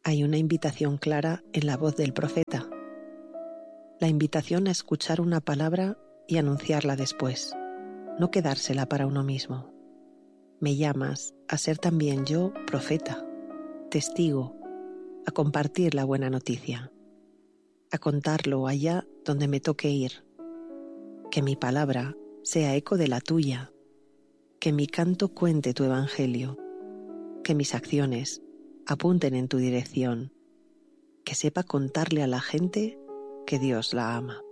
Hay una invitación clara en la voz del profeta. La invitación a escuchar una palabra y anunciarla después, no quedársela para uno mismo. Me llamas a ser también yo profeta, testigo, a compartir la buena noticia, a contarlo allá donde me toque ir. Que mi palabra sea eco de la tuya, que mi canto cuente tu evangelio, que mis acciones apunten en tu dirección, que sepa contarle a la gente que Dios la ama.